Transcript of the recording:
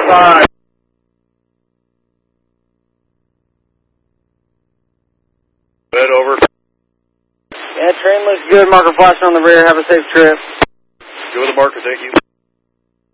5. Bed over. Yeah, train looks good. Marker flashing on the rear. Have a safe trip. Go with the marker, thank you.